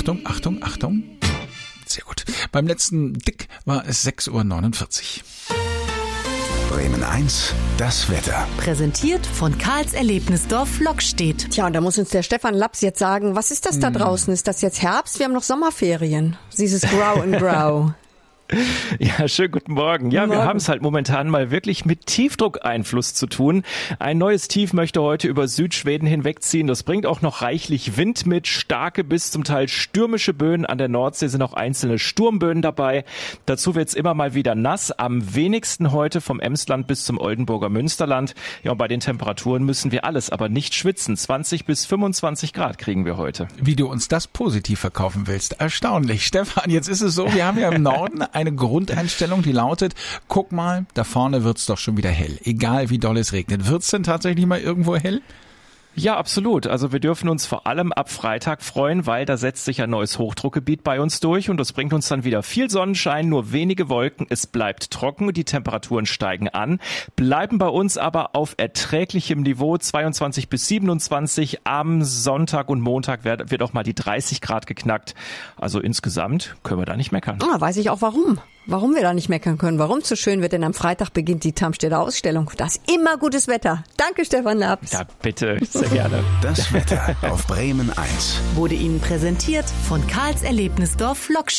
Achtung. Sehr gut. Beim letzten Dick war es 6:49 Uhr. Bremen 1, das Wetter. Präsentiert von Karls Erlebnisdorf Lockstedt. Tja, und da muss uns der Stefan Laps jetzt sagen, was ist das da draußen? Ist das jetzt Herbst? Wir haben noch Sommerferien. Dieses Grau and Grau. Ja, schönen guten Morgen. Ja, wir haben es halt momentan mal wirklich mit Tiefdruckeinfluss zu tun. Ein neues Tief möchte heute über Südschweden hinwegziehen. Das bringt auch noch reichlich Wind mit. Starke bis zum Teil stürmische Böen. An der Nordsee sind auch einzelne Sturmböen dabei. Dazu wird es immer mal wieder nass. Am wenigsten heute vom Emsland bis zum Oldenburger Münsterland. Ja, und bei den Temperaturen müssen wir alles aber nicht schwitzen. 20 bis 25 Grad kriegen wir heute. Wie du uns das positiv verkaufen willst. Erstaunlich. Stefan, jetzt ist es so, wir haben ja im Norden eine Grundeinstellung, die lautet, guck mal, da vorne wird's doch schon wieder hell. Egal wie doll es regnet. Wird's denn tatsächlich mal irgendwo hell? Ja, absolut. Also wir dürfen uns vor allem ab Freitag freuen, weil da setzt sich ein neues Hochdruckgebiet bei uns durch und das bringt uns dann wieder viel Sonnenschein, nur wenige Wolken. Es bleibt trocken, die Temperaturen steigen an, bleiben bei uns aber auf erträglichem Niveau, 22 bis 27. Am Sonntag und Montag wird auch mal die 30 Grad geknackt. Also insgesamt können wir da nicht meckern. Weiß ich auch warum. Warum wir da nicht meckern können, warum es so schön wird, denn am Freitag beginnt die Tarmstädter Ausstellung. Da ist immer gutes Wetter. Danke, Stefan Laps. Ja, bitte, sehr gerne. Das Wetter auf Bremen 1. Wurde Ihnen präsentiert von Karls Erlebnisdorf Lockstedt.